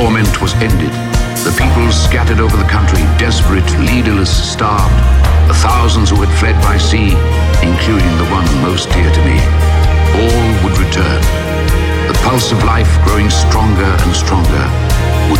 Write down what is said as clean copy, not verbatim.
torment was ended. The people scattered over the country, desperate, leaderless, starved. The thousands who had fled by sea, including the one most dear to me. All would return. The pulse of life, growing stronger and stronger, would